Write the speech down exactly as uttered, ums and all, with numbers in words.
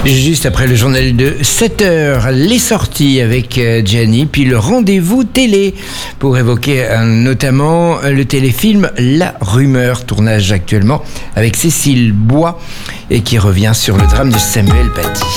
Juste après le journal de sept heures, les sorties avec Gianni, puis le rendez-vous télé pour évoquer euh, notamment le téléfilm La Rumeur, tournage actuellement avec Cécile Bois et qui revient sur le drame de Samuel Paty.